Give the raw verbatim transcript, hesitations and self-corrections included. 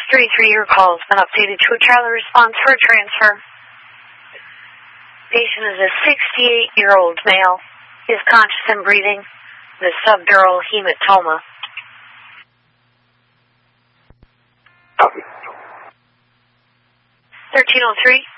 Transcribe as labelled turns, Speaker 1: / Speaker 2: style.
Speaker 1: three three, your call has been updated to a traveler response for a transfer. Patient is a sixty-eight-year-old male. He is conscious and breathing with subdural hematoma.
Speaker 2: Copy.
Speaker 1: thirteen oh three.